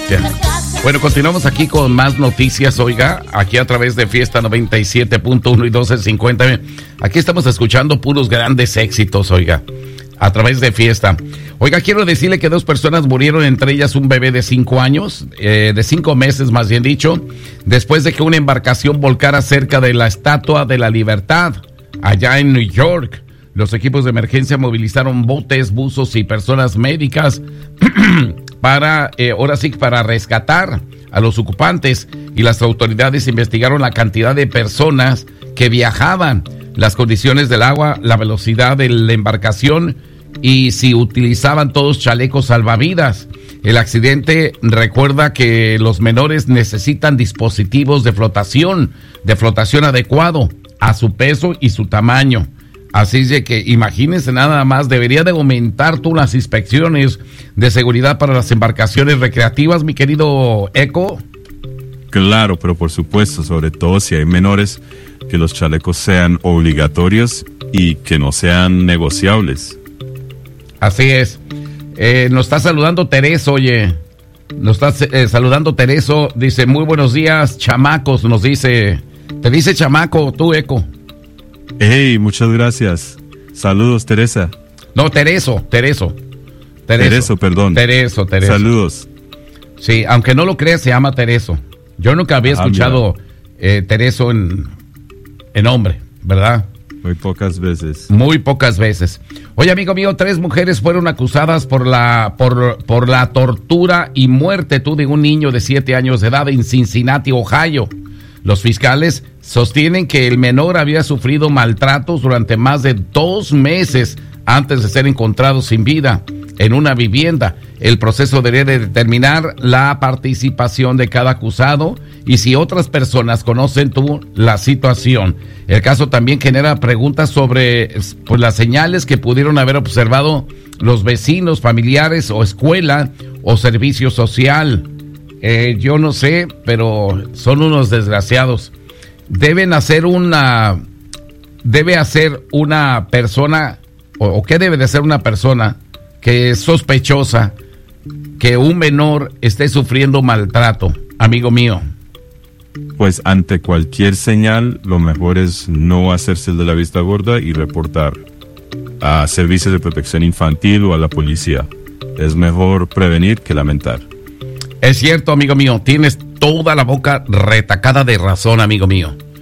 Yeah. Bueno, continuamos aquí con más noticias, oiga, aquí a través de Fiesta 97.1 y 1250. Aquí estamos escuchando puros grandes éxitos, oiga, a través de Fiesta. Oiga, quiero decirle que 2 personas murieron, entre ellas un bebé de 5 años, de 5 meses más bien dicho, después de que una embarcación volcara cerca de la Estatua de la Libertad, allá en New York. Los equipos de emergencia movilizaron botes, buzos y personas médicas para rescatar a los ocupantes, y las autoridades investigaron la cantidad de personas que viajaban, las condiciones del agua, la velocidad de la embarcación y si utilizaban todos chalecos salvavidas. El accidente recuerda que los menores necesitan dispositivos de flotación adecuado a su peso y su tamaño. Así es de que imagínense nada más, debería de aumentar tú las inspecciones de seguridad para las embarcaciones recreativas, mi querido Eco. Claro, pero por supuesto, sobre todo si hay menores, que los chalecos sean obligatorios y que no sean negociables. Así es. Nos está saludando Tereso, oye. Nos está saludando Tereso, dice, muy buenos días, chamacos, nos dice. Te dice chamaco, tú, Eco. Hey, muchas gracias. Saludos, Teresa. No, Tereso, perdón. Tereso. Saludos. Sí, aunque no lo creas, se llama Tereso. Yo nunca había escuchado Tereso en hombre, ¿verdad? Muy pocas veces. Muy pocas veces. Oye, amigo mío, 3 mujeres fueron acusadas por la tortura y muerte de un niño de 7 años de edad en Cincinnati, Ohio. Los fiscales sostienen que el menor había sufrido maltratos durante más de 2 meses antes de ser encontrado sin vida en una vivienda. El proceso debería de determinar la participación de cada acusado y si otras personas conocen la situación. El caso también genera preguntas sobre las señales que pudieron haber observado los vecinos, familiares o escuela o servicio social. Yo no sé, pero son unos desgraciados. Debe hacer una persona, o qué debe de hacer una persona que es sospechosa que un menor esté sufriendo maltrato, amigo mío. Pues ante cualquier señal, lo mejor es no hacerse el de la vista gorda y reportar a servicios de protección infantil o a la policía. Es mejor prevenir que lamentar. Es cierto, amigo mío, tienes toda la boca retacada de razón, amigo mío.